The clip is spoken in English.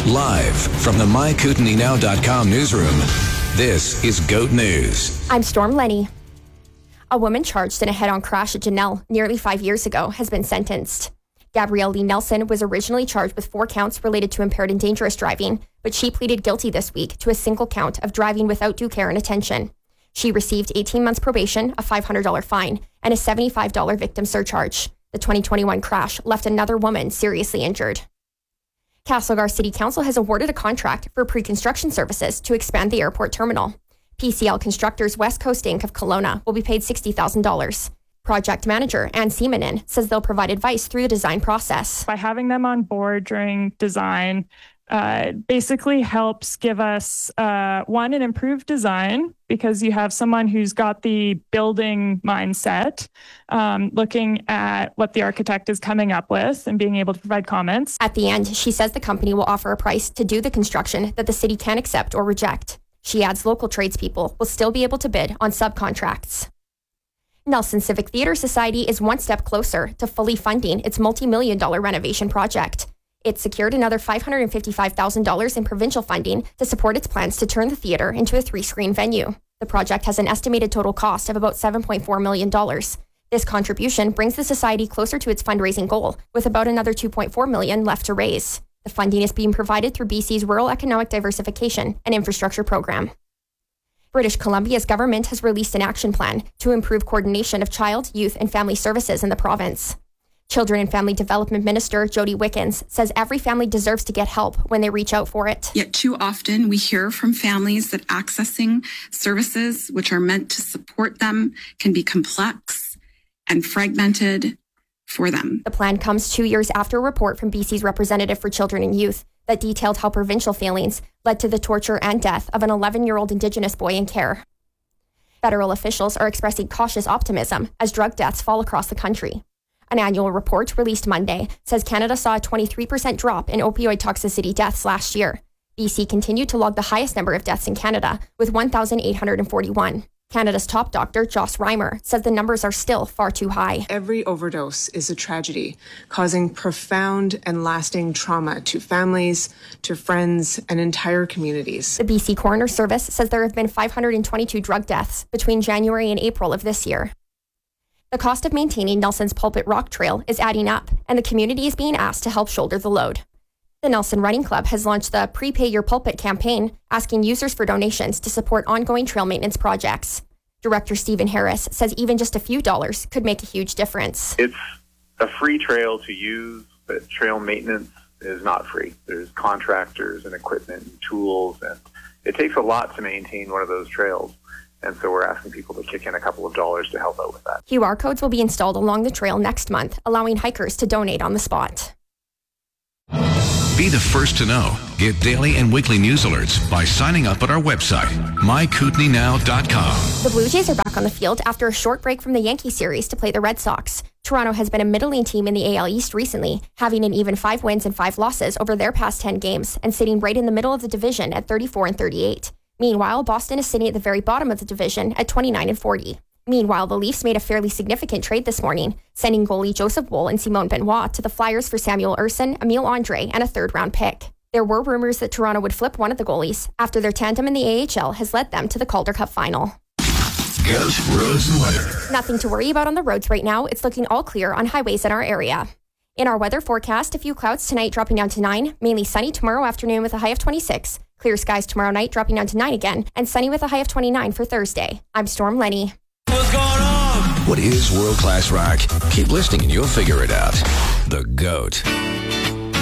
Live from the MyKootenaeNow.com newsroom, this is GOAT News. I'm Storm Lenny. A woman charged in a head-on crash at Janelle nearly 5 years ago has been sentenced. Gabrielle Lee Nelson was originally charged with 4 counts related to impaired and dangerous driving, but she pleaded guilty this week to a single count of driving without due care and attention. She received 18 months probation, a $500 fine, and a $75 victim surcharge. The 2021 crash left another woman seriously injured. Castlegar City Council has awarded a contract for pre-construction services to expand the airport terminal. PCL Constructors West Coast Inc. of Kelowna will be paid $60,000. Project manager Ann Seamonen says they'll provide advice through the design process. By having them on board during design, basically helps give us, one, an improved design, because you have someone who's got the building mindset, looking at what the architect is coming up with and being able to provide comments. At the end, she says the company will offer a price to do the construction that the city can accept or reject. She adds local tradespeople will still be able to bid on subcontracts. Nelson Civic Theatre Society is one step closer to fully funding its multi-million-dollar renovation project. It secured another $555,000 in provincial funding to support its plans to turn the theatre into a 3-screen venue. The project has an estimated total cost of about $7.4 million. This contribution brings the society closer to its fundraising goal, with about another $2.4 million left to raise. The funding is being provided through BC's Rural Economic Diversification and Infrastructure Program. British Columbia's government has released an action plan to improve coordination of child, youth, and family services in the province. Children and Family Development Minister Jody Wickens says every family deserves to get help when they reach out for it. Yet too often we hear from families that accessing services which are meant to support them can be complex and fragmented for them. The plan comes 2 years after a report from BC's Representative for Children and Youth that detailed how provincial failings led to the torture and death of an 11-year-old Indigenous boy in care. Federal officials are expressing cautious optimism as drug deaths fall across the country. An annual report released Monday says Canada saw a 23% drop in opioid toxicity deaths last year. BC continued to log the highest number of deaths in Canada, with 1,841. Canada's top doctor, Joss Reimer, says the numbers are still far too high. Every overdose is a tragedy, causing profound and lasting trauma to families, to friends, and entire communities. The BC Coroner Service says there have been 522 drug deaths between January and April of this year. The cost of maintaining Nelson's Pulpit Rock Trail is adding up, and the community is being asked to help shoulder the load. The Nelson Running Club has launched the Prepay Your Pulpit campaign, asking users for donations to support ongoing trail maintenance projects. Director Stephen Harris says even just a few dollars could make a huge difference. It's a free trail to use, but trail maintenance is not free. There's contractors and equipment and tools, and it takes a lot to maintain one of those trails. And so we're asking people to kick in a couple of dollars to help out with that. QR codes will be installed along the trail next month, allowing hikers to donate on the spot. Be the first to know. Get daily and weekly news alerts by signing up at our website, MyKootenaeNow.com. The Blue Jays are back on the field after a short break from the Yankee series to play the Red Sox. Toronto has been a middling team in the AL East recently, having an even 5 wins and 5 losses over their past 10 games and sitting right in the middle of the division at 34 and 38. Meanwhile, Boston is sitting at the very bottom of the division at 29 and 40. Meanwhile, the Leafs made a fairly significant trade this morning, sending goalie Joseph Woll and Simone Benoit to the Flyers for Samuel Urson, Emile Andre, and a third-round pick. There were rumors that Toronto would flip one of the goalies after their tandem in the AHL has led them to the Calder Cup final. GOAT Roads and Weather. Nothing to worry about on the roads right now. It's looking all clear on highways in our area. In our weather forecast, a few clouds tonight dropping down to 9, mainly sunny tomorrow afternoon with a high of 26. Clear skies tomorrow night dropping down to 9 again, and sunny with a high of 29 for Thursday. I'm Storm Lenny. What's going on? What is world-class rock? Keep listening and you'll figure it out. The GOAT.